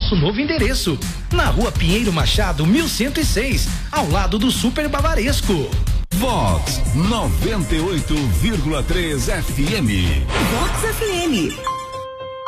nosso novo endereço, na Rua Pinheiro Machado, 1106, ao lado do Super Bavaresco. Vox 98,3 FM. Vox FM.